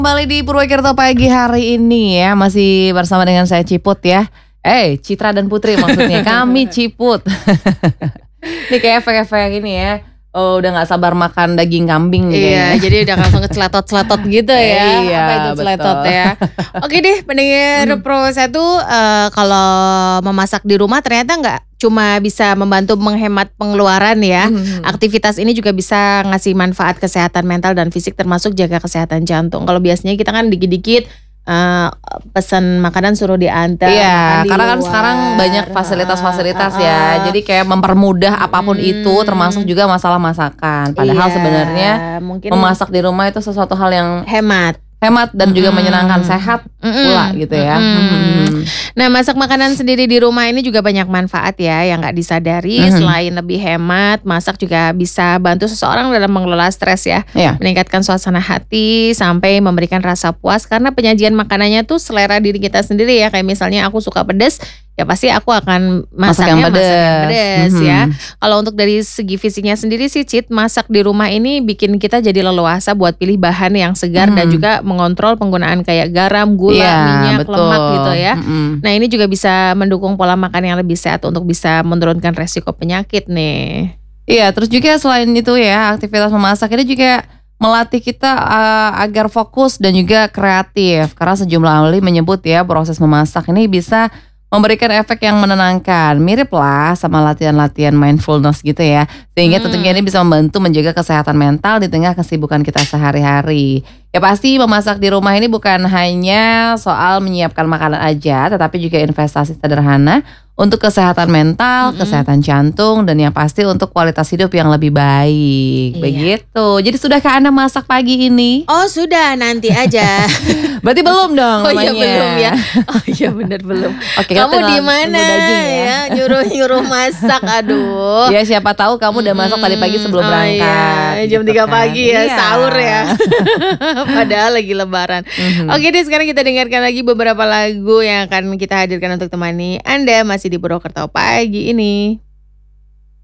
Kembali di Purwokerto pagi hari ini ya, masih bersama dengan saya Ciput ya. Citra dan Putri maksudnya, kami Ciput. Ini kayak efek-efek ini ya. Oh, udah gak sabar makan daging kambing nih Iya, kayaknya. jadi udah langsung ngeceletot-celetot gitu ya. Iya, Apa itu celetot betul. ya? Oke deh, pendengar Pro 1, kalau memasak di rumah ternyata nggak cuma bisa membantu menghemat pengeluaran ya. Aktivitas ini juga bisa ngasih manfaat kesehatan mental dan fisik, termasuk jaga kesehatan jantung. Kalau biasanya kita kan dikit-dikit pesan makanan suruh diantar. Iya, makan di karena kan luar. sekarang banyak fasilitas-fasilitas ya. Jadi kayak mempermudah apapun itu, termasuk juga masalah masakan. Padahal Iya, sebenarnya mungkin memasak di rumah itu sesuatu hal yang hemat. dan juga menyenangkan, sehat pula gitu ya. Nah, masak makanan sendiri di rumah ini juga banyak manfaat ya yang nggak disadari. Selain lebih hemat, masak juga bisa bantu seseorang dalam mengelola stres ya. Iya. Meningkatkan suasana hati sampai memberikan rasa puas karena penyajian makanannya tuh selera diri kita sendiri ya. Kayak misalnya aku suka pedas, ya pasti aku akan masaknya masak yang pedas ya. Kalau untuk dari segi fisiknya sendiri sih Cit, masak di rumah ini bikin kita jadi leluasa buat pilih bahan yang segar dan juga mengontrol penggunaan kayak garam, gula, minyak, betul. lemak gitu ya. Nah, ini juga bisa mendukung pola makan yang lebih sehat untuk bisa menurunkan resiko penyakit nih. Iya, terus juga selain itu ya, aktivitas memasak ini juga melatih kita agar fokus dan juga kreatif. Karena sejumlah ahli menyebut ya, proses memasak ini bisa memberikan efek yang menenangkan. Mirip lah sama latihan-latihan mindfulness gitu ya. Sehingga tentunya ini bisa membantu menjaga kesehatan mental di tengah kesibukan kita sehari-hari. Ya pasti memasak di rumah ini bukan hanya soal menyiapkan makanan aja, tetapi juga investasi sederhana untuk kesehatan mental, kesehatan jantung, dan yang pasti untuk kualitas hidup yang lebih baik. Iya. Begitu. Jadi sudahkah Anda masak pagi ini? Oh sudah, nanti aja. Berarti belum dong Oh iya namanya. belum ya. Oh iya benar belum. Oke, Kamu tinggal di mana tunggu daging ya. Nyuruh-nyuruh masak, aduh. Ya siapa tahu kamu udah masak tadi pagi sebelum berangkat. Iya, jam gitu 3 kan. pagi ya, Iya. sahur ya. Padahal lagi lebaran. Oke deh, sekarang kita dengarkan lagi beberapa lagu yang akan kita hadirkan untuk temani Anda masih di Purwokerto pagi ini.